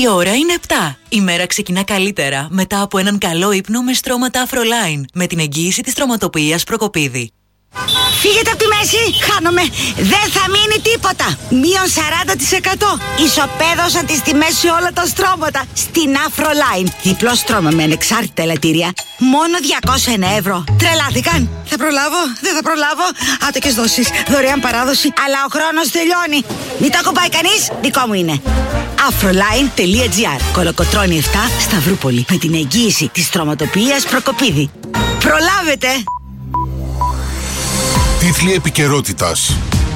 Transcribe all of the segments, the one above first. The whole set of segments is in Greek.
Η ώρα είναι 7. Η μέρα ξεκινά καλύτερα μετά από έναν καλό ύπνο με στρώματα Afroline, με την εγγύηση της στρωματοποιίας Προκοπίδη. Φύγετε από τη μέση, χάνομαι. Δεν θα μείνει τίποτα. Μείον 40%. Ισοπαίδωσαν τις τιμές σε όλα τα στρώματα στην Afroline. Διπλό στρώμα με ανεξάρτητα ελαττήρια, μόνο 201 ευρώ. Τρελάθηκαν. Θα προλάβω, δεν θα προλάβω. Άτοκες δόσεις, δωρεάν παράδοση. Αλλά ο χρόνος τελειώνει. Μην το ακουμπάει κανείς, δικό μου είναι. Afroline.gr. Κολοκοτρώνη 7, Σταυρούπολη. Με την εγγύηση της στρωματοποιίας Προκοπίδη. Προλάβετε. Τίτλοι επικαιρότητας.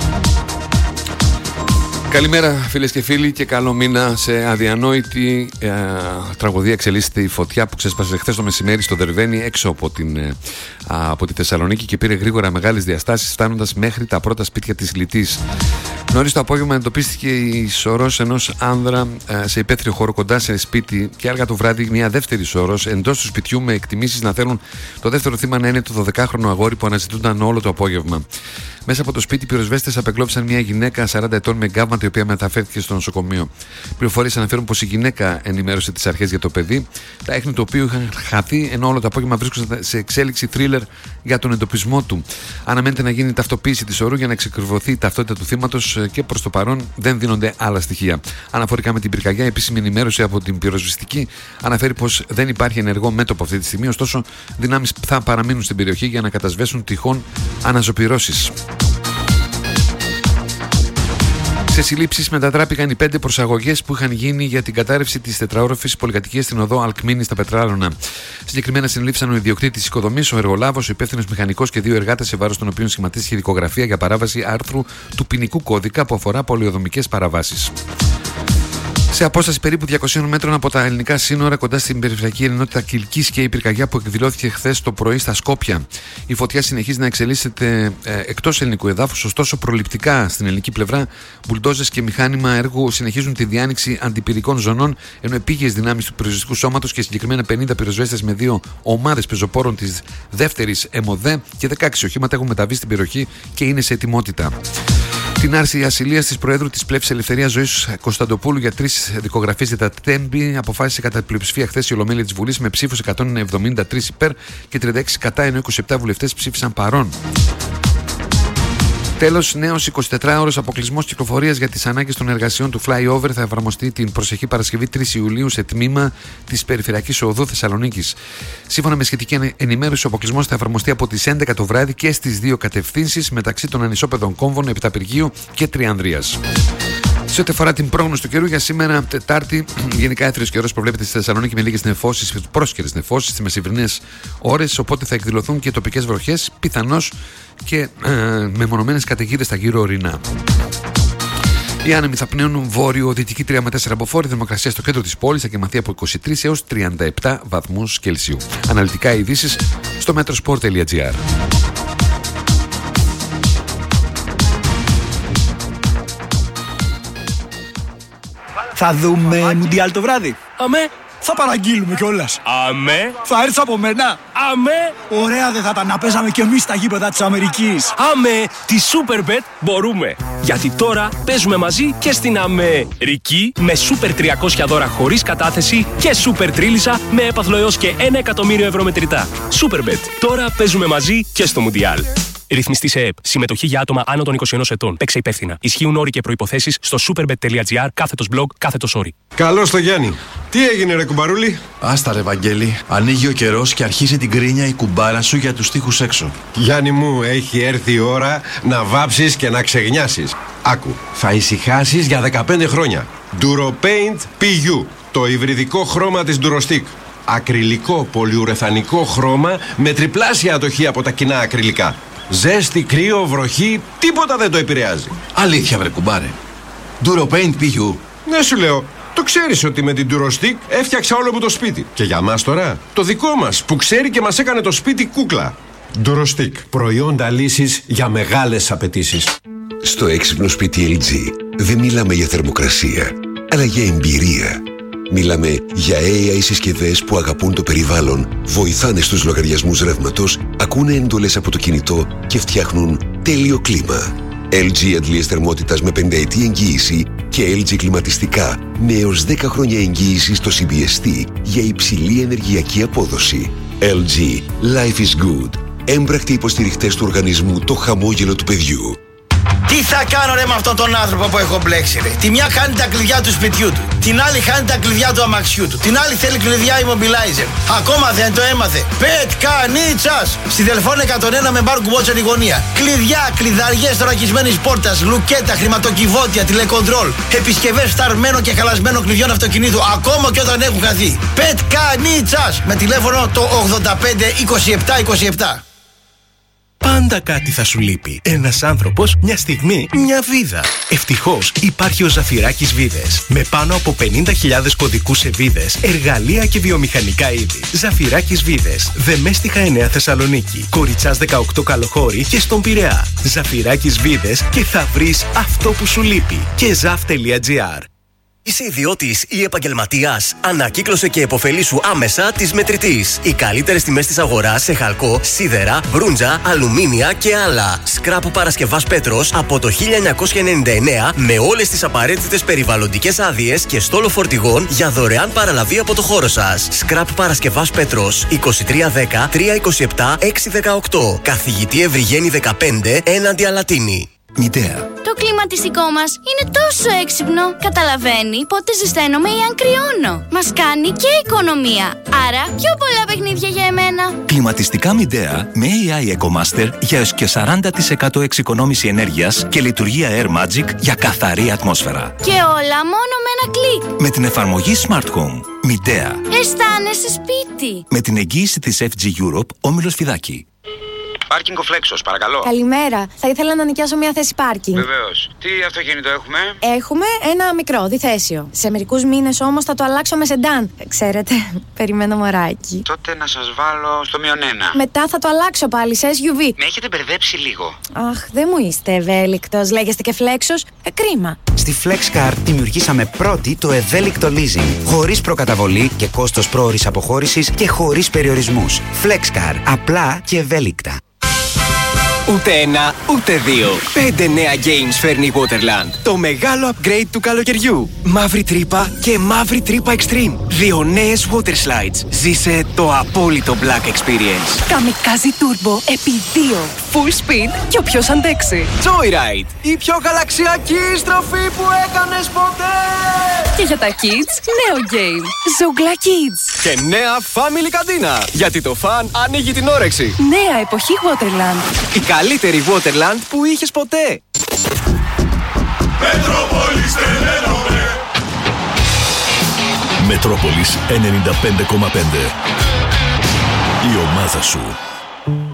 Καλημέρα φίλες και φίλοι και καλό μήνα. Σε αδιανόητη τραγωδία εξελίσσεται η φωτιά που ξέσπασε χθες το μεσημέρι στο Δερβαίνι έξω από τη Θεσσαλονίκη και πήρε γρήγορα μεγάλες διαστάσεις, φτάνοντας μέχρι τα πρώτα σπίτια της Λιτής. Νωρίς το απόγευμα εντοπίστηκε η σωρός ενός άνδρα σε υπαίθριο χώρο κοντά σε σπίτι και αργά το βράδυ μια δεύτερη σωρός εντός του σπιτιού, με εκτιμήσεις να θέλουν το δεύτερο θύμα να είναι το 12χρονο αγόρι που αναζητούνταν όλο το απόγευμα. Μέσα από το σπίτι, οι πυροσβέστες απεγκλώβησαν μια γυναίκα 40 ετών με γκάβματα, η οποία μεταφέρθηκε στο νοσοκομείο. Πληροφορίες αναφέρουν πως η γυναίκα ενημέρωσε τις αρχές για το παιδί, τα ίχνη του οποίου είχαν χαθεί, ενώ όλο το απόγευμα βρίσκονταν σε εξέλιξη θρίλερ για τον εντοπισμό του. Αναμένεται να γίνει η ταυτοποίηση της ορού για να εξεκριβωθεί η ταυτότητα του θύματος και προς το παρόν δεν δίνονται άλλα στοιχεία. Αναφορικά με την πυρκαγιά, επίσημη ενημέρωση από την πυροσβεστική αναφέρει πως δεν υπάρχει ενεργό μέτωπο αυτή τη στιγμή, ωστόσο δυνάμεις θα παραμείνουν στην περιοχή για να κατασβέσουν τυχόν αναζωπυρώσεις. Σε συλλήψεις μετατράπηκαν οι 5 προσαγωγές που είχαν γίνει για την κατάρρευση της τετραόροφης πολυκατοικίας στην οδό Αλκμίνη στα Πετράλωνα. Συγκεκριμένα συνελήφθησαν ο ιδιοκτήτης της οικοδομής, ο εργολάβος, ο υπεύθυνος μηχανικός και 2 εργάτες, σε βάρος των οποίων σχηματίστηκε δικογραφία για παράβαση άρθρου του ποινικού κώδικα που αφορά πολεοδομικές παραβάσεις. Σε απόσταση περίπου 200 μέτρων από τα ελληνικά σύνορα, κοντά στην περιφερειακή ενότητα Κιλκής, και η πυρκαγιά που εκδηλώθηκε χθες το πρωί στα Σκόπια. Η φωτιά συνεχίζει να εξελίσσεται εκτός ελληνικού εδάφους, ωστόσο προληπτικά στην ελληνική πλευρά, μπουλντόζες και μηχάνημα έργου συνεχίζουν τη διάνοιξη αντιπυρικών ζωνών, ενώ επίγειες δυνάμεις του πυροσβεστικού σώματος και συγκεκριμένα 50 πυροσβέστες με 2 ομάδες πεζοπόρων της δεύτερης ΕΜΟΔΕ και 16 οχήματα έχουν μεταβεί στην περιοχή και είναι σε ετοιμότητα. Την άρση ασυλίας της Προέδρου της Πλεύσης Ελευθερίας Ζωής Κωνσταντοπούλου για 3 δικογραφίες για τα Τέμπη αποφάσισε κατά πλειοψηφία χθες η Ολομέλεια της Βουλής με ψήφους 173 υπέρ και 36 κατά, ενώ 27 βουλευτές ψήφισαν παρόν. Τέλος, νέος 24ωρος αποκλεισμός κυκλοφορίας για τις ανάγκες των εργασιών του flyover θα εφαρμοστεί την προσεχή Παρασκευή 3 Ιουλίου σε τμήμα της Περιφερειακής Οδού Θεσσαλονίκης. Σύμφωνα με σχετική ενημέρωση, ο αποκλεισμός θα εφαρμοστεί από τις 11 το βράδυ και στις 2 κατευθύνσεις μεταξύ των ανισόπεδων Κόμβων, Επιταπηργείου και Τριανδρίας. Σε ό,τι αφορά την πρόγνωση του καιρού, για σήμερα Τετάρτη, γενικά έθριος καιρός προβλέπεται στη Θεσσαλονίκη με λίγες νεφώσεις, πρόσχερες νεφώσεις στις μεσημβρινές ώρες, οπότε θα εκδηλωθούν και τοπικές βροχές, πιθανώς και μεμονωμένες καταιγίδες στα γύρω ορεινά. Οι άνεμοι θα πνέουν βόρειο-δυτική 3 με 4 μποφόρ, η θερμοκρασία στο κέντρο της πόλης θα κυμανθεί από 23 έως 37 βαθμούς Κελσίου. Αναλυτικά ειδήσεις στο metrosport.gr. Θα δούμε Μουντιάλ το βράδυ. Αμέ. Θα παραγγείλουμε κιόλας. Αμέ. Θα έρθεις από μένα. Αμέ. Ωραία, δεν θα τα να παίζαμε κι εμείς στα γήπεδα της Αμερικής. Αμέ. Τη Superbet μπορούμε. Γιατί τώρα παίζουμε μαζί και στην Αμερική με Super 300 δώρα χωρίς κατάθεση και Super Τρίλισσα με έπαθλο έως και 1 εκατομμύριο ευρώ μετρητά. Superbet. Τώρα παίζουμε μαζί και στο Μουντιάλ. Ρυθμιστή σε ΕΕΠ. Συμμετοχή για άτομα άνω των 21 ετών. Παίξε υπεύθυνα. Ισχύουν όροι και προϋποθέσεις στο superbet.gr/blog/όροι. Καλώς το Γιάννη. Τι έγινε, ρε κουμπαρούλη? Άστα ρε Βαγγέλη. Ανοίγει ο καιρός και αρχίζει την κρίνια η κουμπάρα σου για τους τοίχους έξω. Γιάννη μου, έχει έρθει η ώρα να βάψεις και να ξεγνιάσεις. Άκου, θα ησυχάσεις για 15 χρόνια. DuroPaint PU. Το υβριδικό χρώμα της Durostick. Ακριλικό πολυουρεθανικό χρώμα με τριπλάσια ατοχή από τα κοινά ακριλικά. Ζέστη, κρύο, βροχή, τίποτα δεν το επηρεάζει. Αλήθεια βρε κουμπάρε. DuroPaint PU. Ναι, σου λέω. Το ξέρεις ότι με την Durostick έφτιαξα όλο μου το σπίτι. Και για μας τώρα, το δικό μας που ξέρει και μας έκανε το σπίτι κούκλα. Durostick. Προϊόντα λύσης για μεγάλες απαιτήσεις. Στο έξυπνο σπίτι LG δεν μιλάμε για θερμοκρασία, αλλά για εμπειρία. Μιλάμε για AI συσκευές που αγαπούν το περιβάλλον, βοηθάνε στους λογαριασμούς ρεύματος, ακούνε εντολές από το κινητό και φτιάχνουν τέλειο κλίμα. LG αντλίες θερμότητας με 5 ετή εγγύηση Και LG κλιματιστικά με έως 10 χρόνια εγγύηση στο CBST για υψηλή ενεργειακή απόδοση. LG. Life is good. Έμπρακτοι υποστηριχτές του οργανισμού Το Χαμόγελο του Παιδιού. Τι θα κάνω ρε με αυτόν τον άνθρωπο που έχω μπλέξει ρε. Τη μια χάνει τα κλειδιά του σπιτιού του, την άλλη χάνει τα κλειδιά του αμαξιού του, την άλλη θέλει κλειδιά immobilizer. Ακόμα δεν το έμαθε. Πετκανίτσας! Στη Δελφών 101 με μπαρ κουμπότσερ η γωνία. Κλειδιά, κλειδαριές θωρακισμένης πόρτας, λουκέτα, χρηματοκιβώτια, τηλεκοντρόλ, επισκευές φταρμένο και χαλασμένο κλειδιών αυτοκινήτου, ακόμα και όταν έχουν χαθεί. Πετκανίτσας! Με τηλέφωνο το 85 27 27. Πάντα κάτι θα σου λείπει. Ένας άνθρωπος, μια στιγμή, μια βίδα. Ευτυχώς υπάρχει ο Ζαφυράκης Βίδες. Με πάνω από 50.000 κωδικούς σε βίδες, εργαλεία και βιομηχανικά είδη. Ζαφυράκης Βίδες. Δεμέστιχα 9 Θεσσαλονίκη. Κοριτσάς 18 Καλοχώρη και στον Πειραιά. Ζαφυράκης Βίδες και θα βρεις αυτό που σου λείπει. Και zaf.gr. Είσαι ιδιώτης ή επαγγελματίας? Ανακύκλωσε και επωφελήσου άμεσα της Μετρητής. Οι καλύτερες τιμές της αγοράς σε χαλκό, σίδερα, μπρούντζα, αλουμίνια και άλλα. Σκράπ Παρασκευάς Πέτρος από το 1999 με όλες τις απαραίτητες περιβαλλοντικές άδειες και στόλο φορτηγών για δωρεάν παραλαβή από το χώρο σας. Σκράπ Παρασκευάς Πέτρος 2310 327 618. Καθηγητή Ευρυγένη 15 έναντι Αλατίνη. Μητέα. Το κλιματιστικό μας είναι τόσο έξυπνο. Καταλαβαίνει πότε ζεσταίνομαι ή αν κρυώνω. Μας κάνει και οικονομία. Άρα πιο πολλά παιχνίδια για εμένα. Κλιματιστικά Μητέα με AI EcoMaster για έως και 40% εξοικονόμηση ενέργειας και λειτουργία Air Magic για καθαρή ατμόσφαιρα. Και όλα μόνο με ένα κλικ. Με την εφαρμογή Smart Home. Μητέα. Αισθάνεσαι σπίτι. Με την εγγύηση της FG Europe, Όμιλος Φιδάκη. Πάρκινγκ ο Φλέξος, παρακαλώ. Καλημέρα. Θα ήθελα να νοικιάσω μια θέση πάρκινγκ. Βεβαίως. Τι αυτοκίνητο έχουμε? Έχουμε ένα μικρό, διθέσιο. Σε μερικούς μήνες όμως θα το αλλάξω με σεντάν. Ξέρετε, περιμένω μωράκι. Τότε να σας βάλω στο -1. Μετά θα το αλλάξω πάλι σε SUV. Με έχετε μπερδέψει λίγο. Αχ, δεν μου είστε ευέλικτος. Λέγεστε και Φλέξος. Κρίμα. Στη FlexCar δημιουργήσαμε πρώτη το ευέλικτο leasing. Χωρίς προκαταβολή και κόστος πρόωρης αποχώρησης και χωρίς περιορισμούς. FlexCar. Απλά και ευέλικτα. Ούτε ένα, ούτε δύο. 5 νέα games φέρνει η Waterland. Το μεγάλο upgrade του καλοκαιριού. Μαύρη τρύπα και μαύρη τρύπα extreme. 2 νέες water slides. Ζήσε το απόλυτο black experience. Καμικάζι Turbo επί 2. Full speed και όποιος αντέξει. Joyride. Η πιο γαλαξιακή στροφή που έκανες ποτέ. Και για τα kids, νέο game. Zougla Kids. Και νέα family καντίνα. Γιατί το fun ανοίγει την όρεξη. Νέα εποχή Waterland. Η καλύτερη Waterland που είχες ποτέ. Μετρόπολης τελένομαι. Μετρόπολης 95,5. Η ομάδα σου.